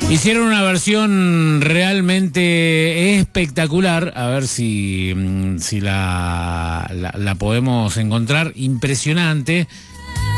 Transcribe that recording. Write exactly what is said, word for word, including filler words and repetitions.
Hicieron una versión realmente espectacular, a ver si, si la, la, la podemos encontrar, impresionante,